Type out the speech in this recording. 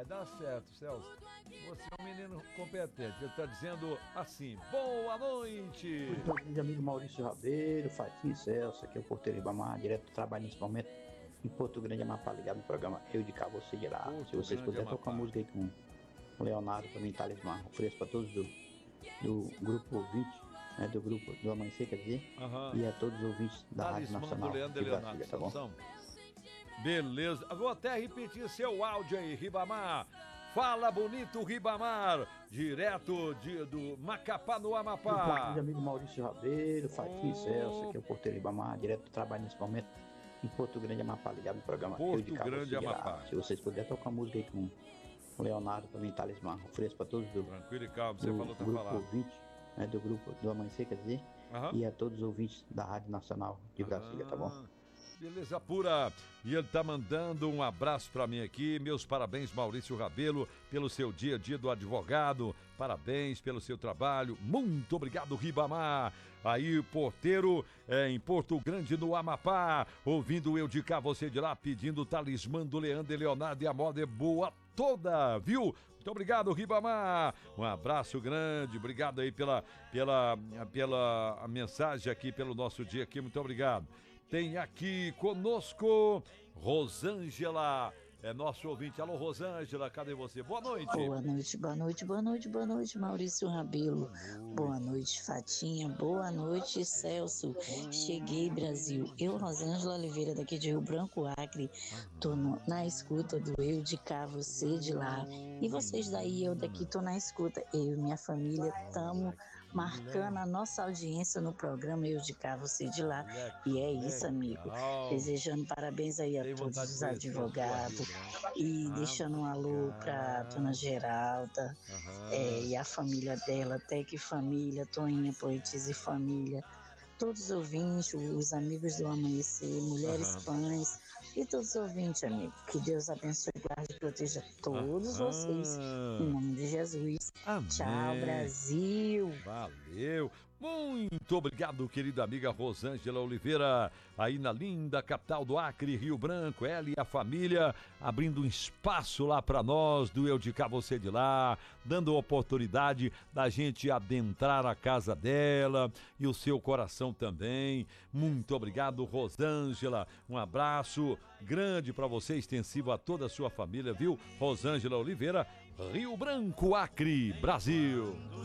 dar certo, Celso. Você é um menino competente. Ele está dizendo assim: boa noite. Meu grande amigo Maurício Rabelo, Fatinho Celso, aqui é o Porteiro Ribamar, direto do trabalho nesse momento em Porto Grande, Amapá, ligado no programa Eu de Cá, Você de Lá. Porto Se vocês Grande, puderem tocar Amapá. música aí com o Leonardo, para mim, Talismã, ofereço para todos do grupo ouvinte, né, do grupo do Amanhecer, quer dizer, e a todos os ouvintes da Rádio Talismã Nacional do Leandro de Leonardo Brasília, tá bom? Sansão. Beleza. Vou até repetir seu áudio aí, Ribamar. Fala bonito, Ribamar. Direto do Macapá, no Meu Amapá. grande amigo Maurício Rabelo, Fatinho Celso, aqui é o Porteiro Ribamar, direto do trabalho nesse momento em Porto Grande, Amapá, ligado no programa Eu de Cá, Grande, Você de Lá. Amapá. Se vocês puderem tocar música aí com o Leonardo, para mim, Talismã, ofereço para todos Tranquilo e calmo, você do falou, tá grupo falado. ouvinte, né, do grupo do Amanhecer, quer dizer, e a todos os ouvintes da Rádio Nacional de Brasília, tá bom? Beleza pura. E ele tá mandando um abraço pra mim aqui. Meus parabéns, Maurício Rabelo, pelo seu dia a dia do advogado. Parabéns pelo seu trabalho. Muito obrigado, Ribamar. Aí, porteiro em Porto Grande, no Amapá. Ouvindo Eu de Cá, Você de Lá, pedindo o Talismã do Leandro e Leonardo. E a moda é boa toda, viu? Muito obrigado, Ribamar. Um abraço grande. Obrigado aí pela mensagem aqui, pelo nosso dia aqui. Muito obrigado. Tem aqui conosco Rosângela, é nosso ouvinte. Alô, Rosângela, cadê você? Boa noite. Boa noite, boa noite, boa noite, boa noite, Maurício Rabelo. Boa noite, Fatinha. Boa noite, Celso. Cheguei, Brasil. Eu, Rosângela Oliveira, daqui de Rio Branco, Acre. Tô na escuta do Eu de Cá, Você de Lá. E vocês daí, eu daqui, tô na escuta. Eu e minha família estamos marcando a nossa audiência no programa Eu de Cá, Você de Lá. E é isso, amigo. Desejando parabéns aí a todos os advogados. E deixando um alô pra dona Geralda e a família dela, até que família, Toinha, Poetisa e família, todos os ouvintes, os amigos do Amanhecer, Mulheres Pães e todos os ouvintes, amigo. Que Deus abençoe, guarde e proteja todos vocês. Em nome de Jesus. Amém. Tchau, Brasil. Valeu. Muito obrigado, querida amiga Rosângela Oliveira, aí na linda capital do Acre, Rio Branco. Ela e a família abrindo um espaço lá para nós, do Eu de Cá, Você de Lá, dando a oportunidade da gente adentrar a casa dela e o seu coração também. Muito obrigado, Rosângela. Um abraço grande para você, extensivo a toda a sua família, viu? Rosângela Oliveira, Rio Branco, Acre, Brasil.